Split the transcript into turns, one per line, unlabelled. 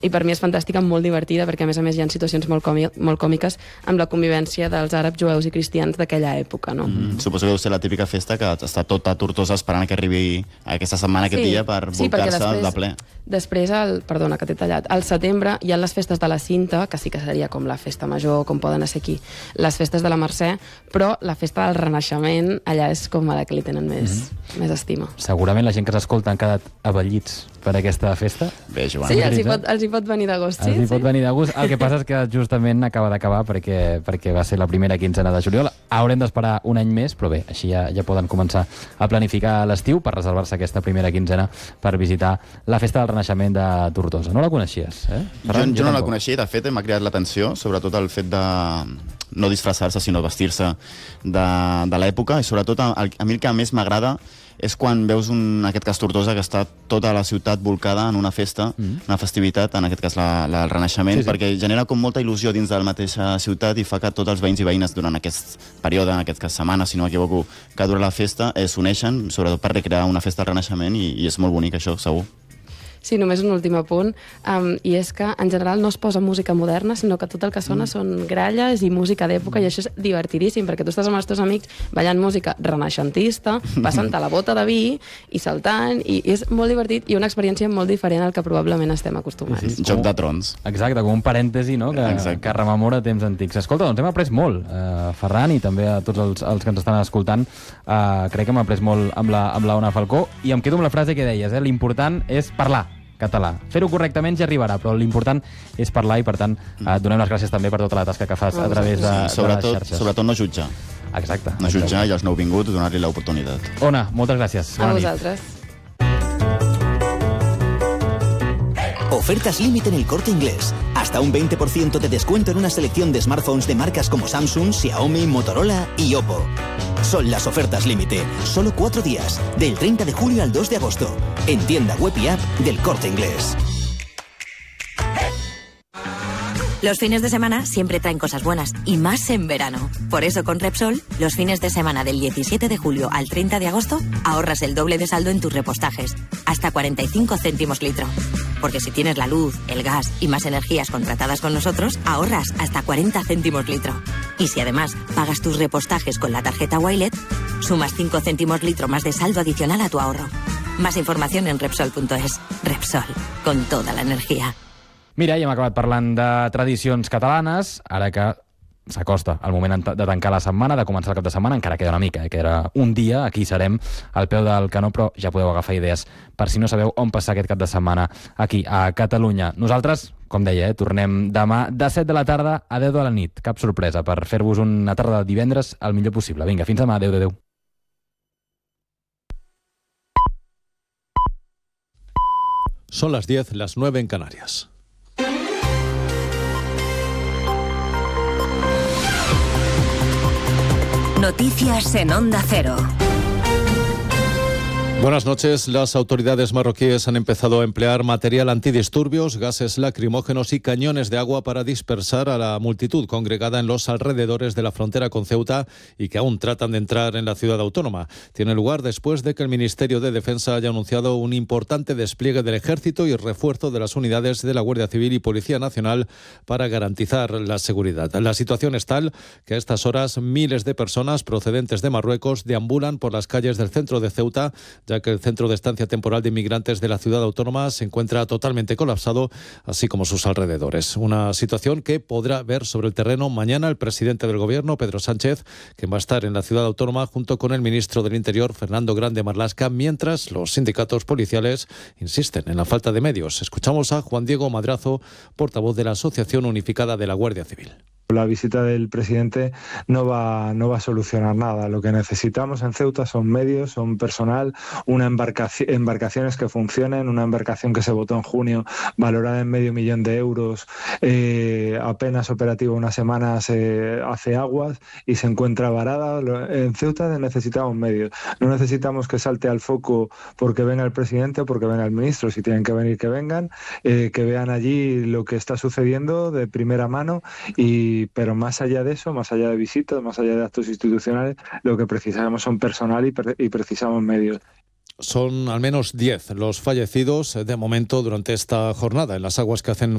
I per mi és fantàstica, molt divertida, perquè a més hi ha situacions molt còmiques amb la convivència dels àrabs, jueus i cristians d'aquella època, no?
Suposo que deu ser la típica festa que està tota Tortosa esperant que arribi aquesta setmana, aquest dia, per volcar-se de ple.
Després, perdona, que t'he tallat, al setembre hi ha les festes de la Cinta, que sí que seria com la festa major, com poden ser aquí, les festes de la Mercè, però la festa del Renaixement, allà és com a la que li tenen més estima.
Segurament la gent que s'escolta han quedat abellits per aquesta festa.
Bé, Joan.
Sí, els hi pot venir de gust, sí.
Els hi pot venir de gust. El que passa és que justament acaba d'acabar perquè va ser la primera quinzena de juliol. Haurem d'esperar un any més, però bé, així ja poden començar a planificar l'estiu per reservar-se aquesta primera quinzena per visitar la festa del Renaixement de Tortosa. No la coneixies, eh?
Jo no la coneixia, de fet m'ha cridat l'atenció, sobretot el fet de no disfressar-se, sinó vestir-se de l'època, i sobretot a mi el que més m'agrada és quan veus, en aquest cas Tortosa, que està tota la ciutat volcada en una festa, una festivitat, en aquest cas el Renaixement, perquè genera com molta il·lusió dins de la mateixa ciutat i fa que tots els veïns i veïnes durant aquest període, en aquest cas setmana, si no m'equivoco, que dura la festa, s'uneixen, sobretot per recrear una festa del Renaixement, i és molt bonic això, segur.
Sí, només un últim apunt, i és que en general no es posa música moderna, sinó que tot el que sona són gralles i música d'època, i això és divertidíssim, perquè tu estàs amb els teus amics ballant música renaixentista, passant-te la bota de vi i saltant, i és molt divertit i una experiència molt diferent al que probablement estem acostumats.
Sí. Joc de trons.
Exacte, com un parèntesi, no?, que rememora temps antics. Escolta, doncs hem après molt, Ferran, i també a tots els que ens estan escoltant. Crec que hem après molt amb la Ona Falcó, i em quedo amb la frase que deies, l'important és parlar català. Fer-ho correctament ja arribarà, però l'important és parlar, i per tant et donem les gràcies també per tota la tasca que fas a través de les xarxes.
Sobretot no jutjar.
Exacte.
No jutjar, i els nouvinguts donar-li l'oportunitat.
Ona, moltes gràcies.
A vosaltres.
Ofertas límite en El Corte Inglés. Hasta un 20% de descuento en una selección de smartphones de marcas como Samsung, Xiaomi, Motorola y Oppo. Son las ofertas límite. Solo 4 días. Del 30 de julio al 2 de agosto. En tienda web y app del Corte Inglés.
Los fines de semana siempre traen cosas buenas, y más en verano. Por eso con Repsol, los fines de semana del 17 de julio al 30 de agosto, ahorras el doble de saldo en tus repostajes, hasta 45 céntimos litro. Porque si tienes la luz, el gas y más energías contratadas con nosotros, ahorras hasta 40 céntimos litro. Y si además pagas tus repostajes con la tarjeta Wilet, sumas 5 céntimos litro más de saldo adicional a tu ahorro. Más información en Repsol.es. Repsol, con toda la energía.
Mira, ja hem acabat parlant de tradicions catalanes, ara que s'acosta el moment de tancar la setmana, de començar el cap de setmana, encara queda una mica, queda un dia, aquí serem al peu del canó, però ja podeu agafar idees per si no sabeu on passar aquest cap de setmana aquí a Catalunya. Nosaltres, com deia, tornem demà de 7 de la tarda a 10 de la nit. Cap sorpresa per fer-vos una tarda de divendres el millor possible. Vinga, fins demà. Adéu, adéu.
Son las 10, las 9 en Canarias.
Noticias en Onda Cero.
Buenas noches. Las autoridades marroquíes han empezado a emplear material antidisturbios, gases lacrimógenos y cañones de agua para dispersar a la multitud congregada en los alrededores de la frontera con Ceuta y que aún tratan de entrar en la ciudad autónoma. Tiene lugar después de que el Ministerio de Defensa haya anunciado un importante despliegue del ejército y refuerzo de las unidades de la Guardia Civil y Policía Nacional para garantizar la seguridad. La situación es tal que a estas horas miles de personas procedentes de Marruecos deambulan por las calles del centro de Ceuta, ya que el centro de estancia temporal de inmigrantes de la ciudad autónoma se encuentra totalmente colapsado, así como sus alrededores. Una situación que podrá ver sobre el terreno mañana el presidente del Gobierno, Pedro Sánchez, que va a estar en la ciudad autónoma junto con el ministro del Interior, Fernando Grande Marlaska, mientras los sindicatos policiales insisten en la falta de medios. Escuchamos a Juan Diego Madrazo, portavoz de la Asociación Unificada de la Guardia Civil.
La visita del presidente no va a solucionar nada. Lo que necesitamos en Ceuta son medios, son personal, embarcaciones que funcionen, una embarcación que se votó en junio valorada en €500,000, apenas operativa una semana hace aguas y se encuentra varada. En Ceuta necesitamos medios. No necesitamos que salte al foco porque venga el presidente o porque venga el ministro. Si tienen que venir, que vengan, que vean allí lo que está sucediendo de primera mano pero más allá de eso, más allá de visitas, más allá de actos institucionales, lo que precisamos son personal y precisamos medios.
Son al menos 10 los fallecidos de momento durante esta jornada en las aguas que hacen